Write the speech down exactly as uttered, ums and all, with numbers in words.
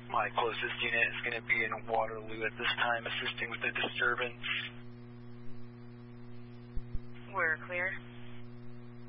My closest unit is going to be in Waterloo at this time, assisting with the disturbance. We're clear.